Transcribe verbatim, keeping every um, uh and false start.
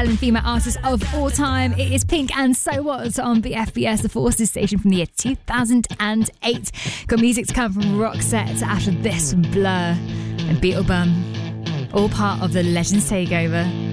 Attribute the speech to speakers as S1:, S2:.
S1: selling female artist of all time. It is Pink and So What on B F B S, the Forces station from the year two thousand eight. Got music to come from Roxette after this from Blur and Beetlebum. All part of the Legends Takeover.